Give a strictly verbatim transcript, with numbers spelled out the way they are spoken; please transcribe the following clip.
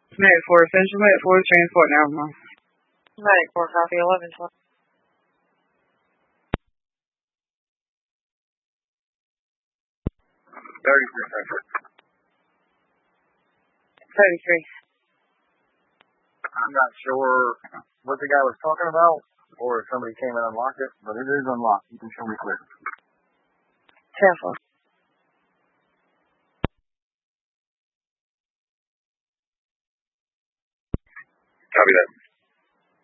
Medic four, Central Medic four, transport now. Medic four, copy, eleven twenty. thirty-three, Central. thirty-three. I'm not sure what the guy was talking about, or if somebody came and unlocked it, but it is unlocked. You can show me clear. ten four. Copy that.